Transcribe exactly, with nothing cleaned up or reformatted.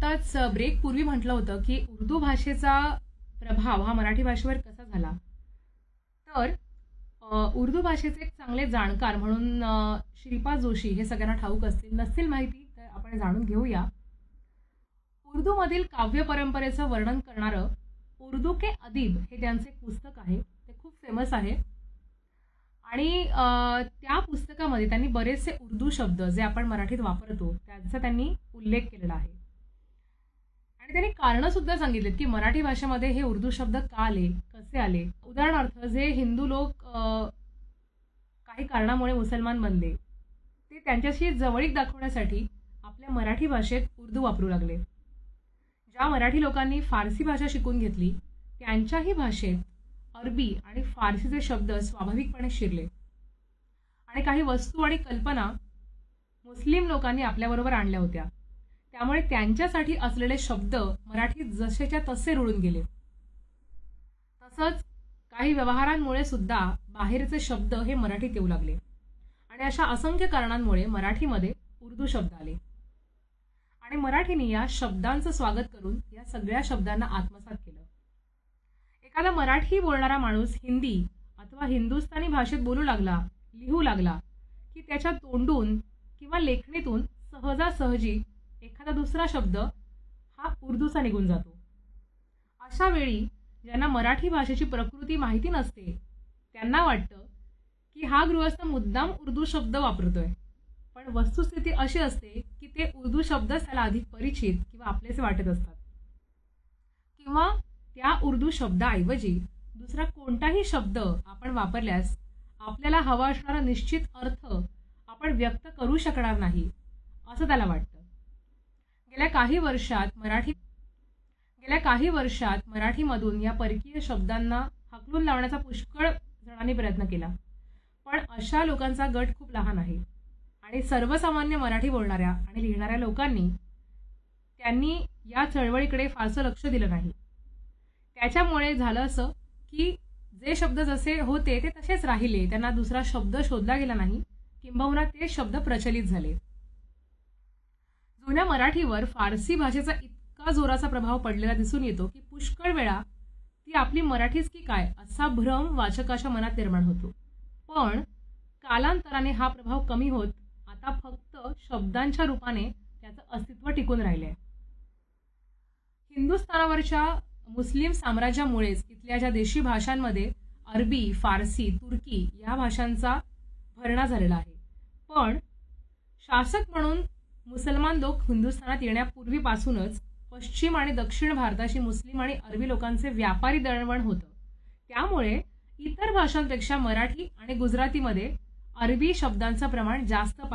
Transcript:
आत्ताच ब्रेक पूर्वी म्हटलं होतं की उर्दू भाषेचा प्रभाव हा मराठी भाषेवर कसा झाला. तर अ, उर्दू भाषेचे एक चांगले जाणकार म्हणून अ, श्रीपाद जोशी हे सगळ्यांना ठाऊक असतील, नसतील माहिती तर आपण जाणून घेऊया. उर्दूमधील काव्य परंपरेचं वर्णन करणारं उर्दू के अदीब हे त्यांचे एक पुस्तक आहे. ते खूप फेमस आहे आणि अ, त्या पुस्तकामध्ये त्यांनी बरेचसे उर्दू शब्द जे आपण मराठीत वापरतो त्यांचा त्यांनी उल्लेख केलेला आहे. आणि त्यांनी कारणं सुद्धा सांगितलीत की मराठी भाषेमध्ये हे उर्दू शब्द का आले, कसे आले. उदाहरणार्थ जे हिंदू लोक अ, काही कारणामुळे मुसलमान बनले, ते त्यांच्याशी जवळीक दाखवण्यासाठी आपल्या मराठी भाषेत उर्दू वापरू लागले. ज्या मराठी लोकांनी फारसी भाषा शिकून घेतली त्यांच्याही भाषेत अरबी आणि फारसीचे शब्द स्वाभाविकपणे शिरले आणि काही वस्तू आणि कल्पना मुस्लिम लोकांनी आपल्याबरोबर आणल्या होत्या. त्यामुळे त्यांच्यासाठी असलेले शब्द मराठीत जसेच्या तसे रुळून गेले. तसंच काही व्यवहारांमुळे सुद्धा बाहेरचे शब्द हे मराठीत येऊ लागले आणि अशा असंख्य कारणांमुळे मराठीमध्ये उर्दू शब्द आले आणि मराठीने या शब्दांचं स्वागत करून या सगळ्या शब्दांना आत्मसात केलं. एखादा मराठी बोलणारा माणूस हिंदी अथवा हिंदुस्थानी भाषेत बोलू लागला, लिहू लागला की त्याच्या तोंडून किंवा लेखणीतून सहजासहजी एखादा दुसरा शब्द हा उर्दूचा निघून जातो. अशा वेळी ज्यांना मराठी भाषेची प्रकृती माहिती नसते त्यांना वाटतं की हा गृहस्थ मुद्दाम उर्दू शब्द वापरतोय, पण वस्तुस्थिती अशी असते की ते उर्दू शब्दच त्याला अधिक परिचित किंवा आपलेसे वाटत असतात किंवा त्या उर्दू शब्दाऐवजी दुसरा कोणताही शब्द आपण वापरल्यास आपल्याला हवा असणारा निश्चित अर्थ आपण व्यक्त करू शकणार नाही असं त्याला वाटतं. गेल्या काही वर्षात मराठी गेल्या काही वर्षात मराठीमधून या परकीय शब्दांना हाकलून लावण्याचा पुष्कळ जणांनी प्रयत्न केला, पण अशा लोकांचा गट खूप लहान आहे आणि सर्वसामान्य मराठी बोलणाऱ्या आणि लिहिणाऱ्या लोकांनी त्यांनी या चळवळीकडे फारसं लक्ष दिलं नाही. त्याच्यामुळे झालं असं की जे शब्द जसे होते ते तसेच राहिले, त्यांना दुसरा शब्द शोधला गेला नाही, किंबहुना ते शब्द प्रचलित झाले. जुन्या मराठीवर फारसी भाषेचा इतका जोराचा प्रभाव पडलेला दिसून येतो की पुष्कळ वेळा ती आपली मराठीच की काय असा भ्रम वाचकाच्या मनात निर्माण होतो. पण कालांतराने हा प्रभाव कमी होत आता फक्त शब्दांच्या रूपाने त्याचं अस्तित्व टिकून राहिलंय. हिंदुस्थानावरच्या मुस्लिम साम्राज्यामुळेच इथल्या ज्या देशी भाषांमध्ये अरबी, फारसी, तुर्की या भाषांचा भरणा झालेला आहे. पण शासक म्हणून मुसलमान लोक हिंदुस्थानात येण्यापूर्वीपासूनच पश्चिम आणि दक्षिण भारताशी मुस्लिम आणि अरबी लोकांचे व्यापारी दळणवळण होतं. त्यामुळे इतर भाषांपेक्षा मराठी आणि गुजरातीमध्ये अरबी शब्दांचं प्रमाण जास्त